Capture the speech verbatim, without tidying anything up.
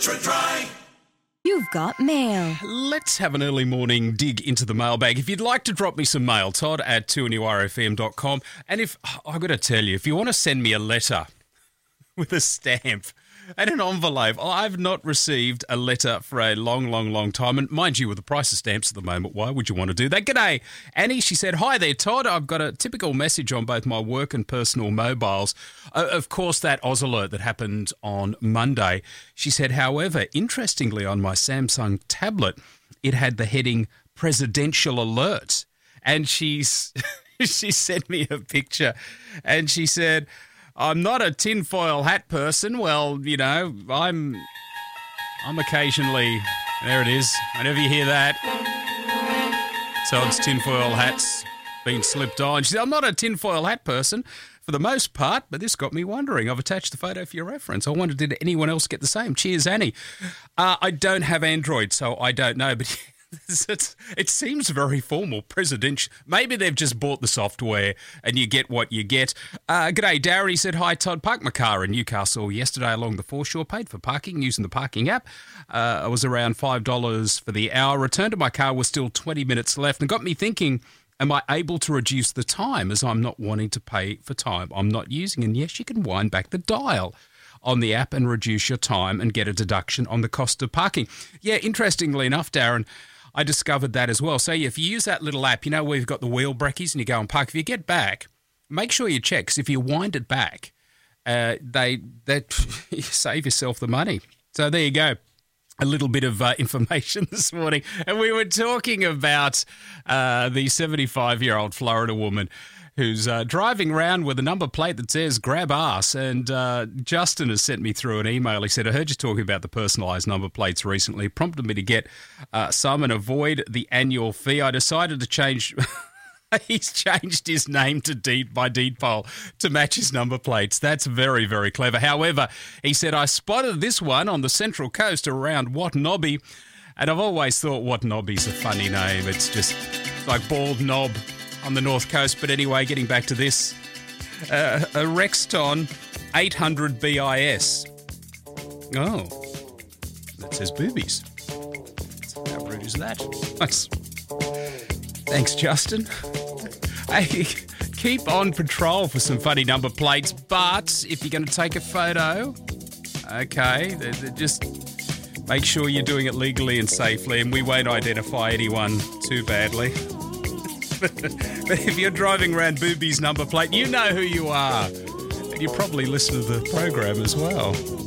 Try. You've got mail. Let's have an early morning dig into the mailbag. If you'd like to drop me some mail, Todd at two N U R F M dot com. And if, I've got to tell you, if you want to send me a letter with a stamp and an envelope, I've not received a letter for a long, long, long time. And mind you, with the price of stamps at the moment, why would you want to do that? G'day, Annie. She said, hi there, Todd. I've got a typical message on both my work and personal mobiles. Uh, of course, that Oz alert that happened on Monday. She said, however, interestingly, on my Samsung tablet, it had the heading presidential alert. And she's she sent me a picture and she said, I'm not a tinfoil hat person. Well, you know, I'm I'm occasionally, there it is, whenever you hear that, Todd's tinfoil hat's been slipped on. She said, I'm not a tinfoil hat person for the most part, but this got me wondering. I've attached the photo for your reference. I wondered, did anyone else get the same? Cheers, Annie. Uh, I don't have Android, so I don't know, but It's, it seems very formal, presidential. Maybe they've just bought the software and you get what you get. Uh, g'day, Darren. He said, hi, Todd. Parked my car in Newcastle yesterday along the foreshore. Paid for parking using the parking app. Uh, I was around five dollars for the hour. Returned to my car was still twenty minutes left and got me thinking, am I able to reduce the time as I'm not wanting to pay for time I'm not using? And yes, you can wind back the dial on the app and reduce your time and get a deduction on the cost of parking. Yeah, interestingly enough, Darren, I discovered that as well. So if you use that little app, you know where you've got the wheel brekkies and you go and park. If you get back, make sure you check. 'Cause if you wind it back, uh, they they you save yourself the money. So there you go. A little bit of uh, information this morning. And we were talking about uh, the seventy-five-year-old Florida woman who's uh, driving around with a number plate that says grab ass. And uh, Justin has sent me through an email. He said, I heard you talking about the personalised number plates recently. It prompted me to get uh, some and avoid the annual fee. I decided to change... He's changed his name to Deed by Deed Poll to match his number plates. That's very, very clever. However, he said, I spotted this one on the Central Coast around Watnobby, and I've always thought Watnobby's a funny name. It's just like Bald Knob on the North Coast. But anyway, getting back to this, uh, a Rexton eight hundred B I S. Oh, that says boobies. How rude is that? Nice. Thanks, Justin. Hey, keep on patrol for some funny number plates, but if you're going to take a photo, okay, just make sure you're doing it legally and safely, and we won't identify anyone too badly. But if you're driving around Booby's number plate, you know who you are. And you probably listen to the program as well.